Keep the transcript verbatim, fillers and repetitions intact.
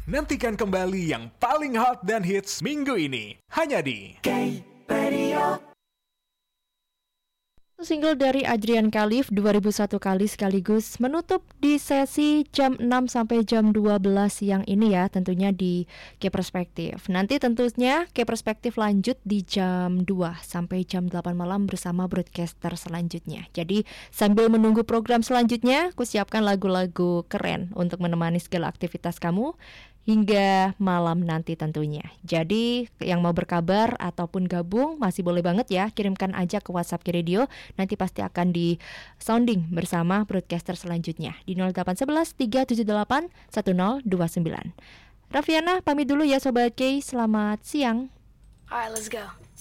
Nantikan kembali yang paling hot dan hits minggu ini. Hanya di K-Radio. Single dari Adrian Khalif dua ribu satu kali sekaligus menutup di sesi jam enam sampai jam dua belas siang ini ya, tentunya di K Perspektif. Nanti tentunya K Perspektif lanjut di jam dua sampai jam delapan malam bersama broadcaster selanjutnya. Jadi sambil menunggu program selanjutnya, aku siapkan lagu-lagu keren untuk menemani segala aktivitas kamu hingga malam nanti tentunya. Jadi yang mau berkabar ataupun gabung masih boleh banget ya, kirimkan aja ke WhatsApp K-Radio. Nanti pasti akan di sounding bersama broadcaster selanjutnya di nol delapan satu satu tiga tujuh delapan satu nol dua sembilan. Raffiana pamit dulu ya Sobat K, selamat siang. Alright, let's go.